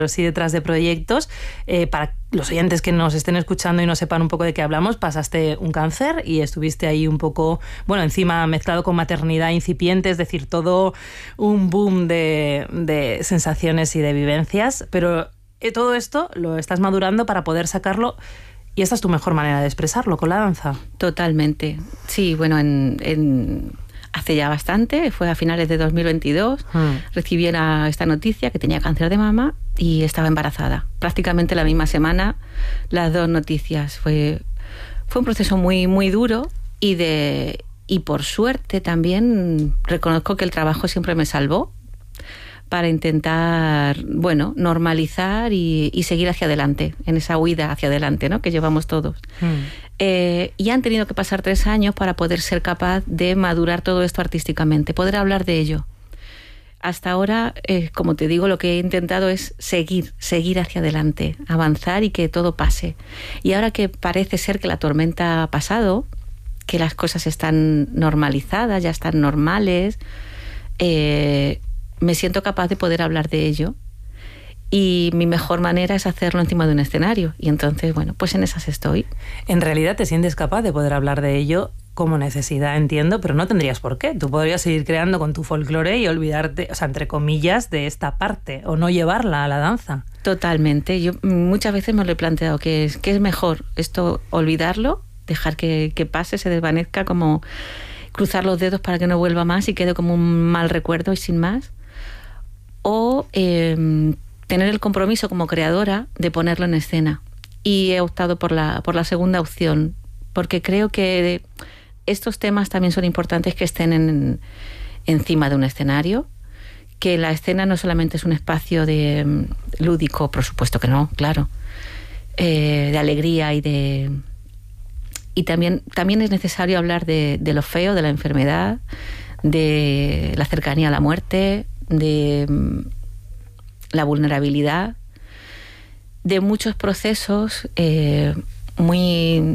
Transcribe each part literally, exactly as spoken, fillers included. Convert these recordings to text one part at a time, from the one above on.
sí detrás de proyectos. Eh, para los oyentes que nos estén escuchando y no sepan un poco de qué hablamos, pasaste un cáncer y estuviste ahí un poco, bueno, encima mezclado con maternidad incipiente, es decir, todo un boom de, de sensaciones y de vivencias, pero eh, todo esto lo estás madurando para poder sacarlo. Y esta es tu mejor manera de expresarlo, con la danza. Totalmente. Sí, bueno, en, en, hace ya bastante, fue a finales de dos mil veintidós, hmm. recibí una, esta noticia que tenía cáncer de mama y estaba embarazada. Prácticamente la misma semana, las dos noticias. Fue, fue un proceso muy, muy duro y, de, y por suerte también reconozco que el trabajo siempre me salvó para intentar, bueno, normalizar y, y seguir hacia adelante, en esa huida hacia adelante, ¿no?, que llevamos todos. Mm. Eh, y han tenido que pasar tres años para poder ser capaz de madurar todo esto artísticamente, poder hablar de ello. Hasta ahora, eh, como te digo, lo que he intentado es seguir, seguir hacia adelante, avanzar y que todo pase. Y ahora que parece ser que la tormenta ha pasado, que las cosas están normalizadas, ya están normales, eh, me siento capaz de poder hablar de ello y mi mejor manera es hacerlo encima de un escenario. Y entonces, bueno, pues en esas estoy. En realidad te sientes capaz de poder hablar de ello como necesidad, entiendo, pero no tendrías por qué. Tú podrías seguir creando con tu folclore y olvidarte, o sea, entre comillas, de esta parte o no llevarla a la danza. Totalmente. Yo muchas veces me lo he planteado, que es, que es mejor esto, olvidarlo, dejar que, que pase, se desvanezca, como cruzar los dedos para que no vuelva más y quede como un mal recuerdo y sin más. O eh, tener el compromiso como creadora de ponerlo en escena. Y he optado por la, por la segunda opción, porque creo que estos temas también son importantes que estén en, encima de un escenario, que la escena no solamente es un espacio de lúdico, por supuesto que no, claro, eh, de alegría y de... Y también, también es necesario hablar de, de lo feo, de la enfermedad, de la cercanía a la muerte, de la vulnerabilidad, de muchos procesos eh, muy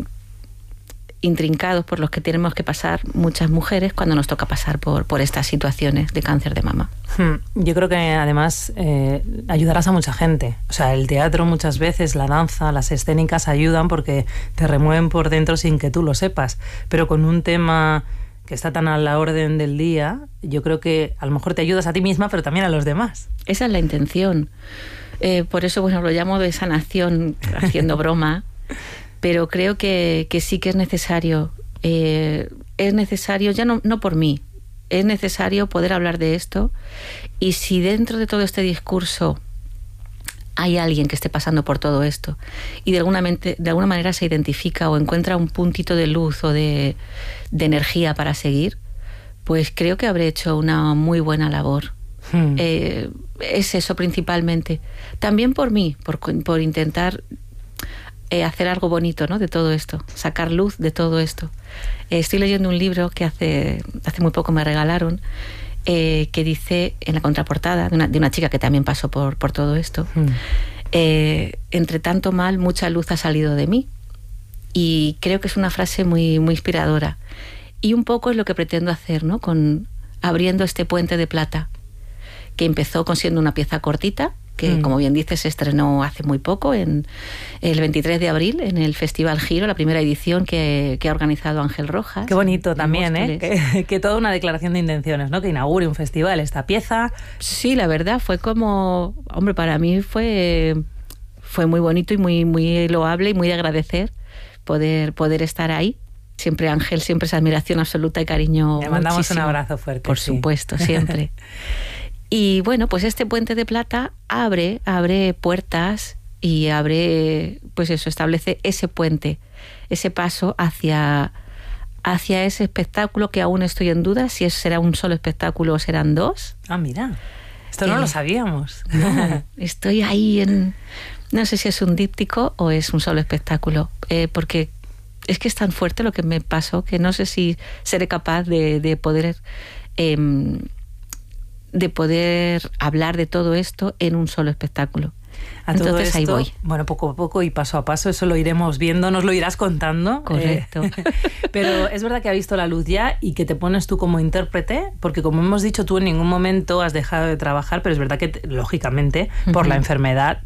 intrincados por los que tenemos que pasar muchas mujeres cuando nos toca pasar por, por estas situaciones de cáncer de mama. Yo creo que además eh, ayudarás a mucha gente. O sea, el teatro muchas veces, la danza, las escénicas ayudan porque te remueven por dentro sin que tú lo sepas. Pero con un tema que está tan a la orden del día, yo creo que a lo mejor te ayudas a ti misma, pero también a los demás. Esa es la intención. Eh, por eso, bueno, lo llamo de sanación, haciendo broma, pero creo que, que sí que es necesario. Eh, es necesario, ya no, no por mí, es necesario poder hablar de esto, y si dentro de todo este discurso hay alguien que esté pasando por todo esto y de alguna, mente, de alguna manera se identifica o encuentra un puntito de luz o de, de energía para seguir, pues creo que habré hecho una muy buena labor. Hmm. Eh, es eso principalmente. También por mí, por, por intentar eh, hacer algo bonito, ¿no?, de todo esto, sacar luz de todo esto. Eh, estoy leyendo un libro que hace, hace muy poco me regalaron, Eh, que dice en la contraportada de una, de una chica que también pasó por, por todo esto, mm. eh, entre tanto mal, mucha luz ha salido de mí. Y creo que es una frase muy, muy inspiradora. Y un poco es lo que pretendo hacer, ¿no?, con abriendo este puente de plata, que empezó con siendo una pieza cortita, que mm. como bien dices se estrenó hace muy poco, en el veintitrés de abril, en el Festival Giro, la primera edición que, que ha organizado Ángel Rojas. Qué bonito también, ¿eh? Que, que toda una declaración de intenciones, ¿no?, que inaugure un festival esta pieza. Sí, la verdad, fue como... Hombre, para mí fue, fue muy bonito y muy, muy loable y muy de agradecer poder, poder estar ahí. Siempre Ángel, siempre esa admiración absoluta y cariño. Le mandamos muchísimo. Un abrazo fuerte. Por sí. supuesto, siempre. Y bueno, pues este puente de plata abre, abre puertas y abre, pues eso, establece ese puente, ese paso hacia, hacia ese espectáculo que aún estoy en duda si será un solo espectáculo o serán dos. Ah, mira, esto no eh, lo sabíamos. No, estoy ahí en... No sé si es un díptico o es un solo espectáculo, eh, porque es que es tan fuerte lo que me pasó que no sé si seré capaz de, de poder... Eh, de poder hablar de todo esto en un solo espectáculo. A todo Entonces esto, ahí voy. Bueno, poco a poco y paso a paso, eso lo iremos viendo, nos lo irás contando. Correcto. Eh, pero es verdad que ha visto la luz ya y que te pones tú como intérprete, porque como hemos dicho, tú en ningún momento has dejado de trabajar, pero es verdad que, lógicamente, por uh-huh. la enfermedad